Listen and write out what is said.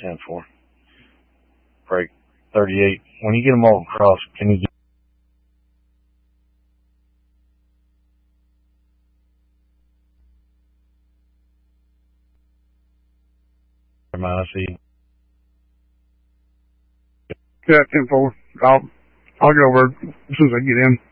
10-4. Break 38. When you get them all across, can you get minus E? Yeah, 10-4. I'll get over it as soon as I get in.